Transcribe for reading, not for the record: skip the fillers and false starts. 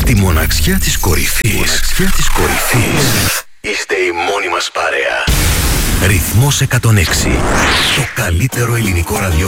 Τη μοναξιά της κορυφής. Είστε η μόνη μας παρέα. Ρυθμός 106. Το καλύτερο ελληνικό ραδιόφωνο.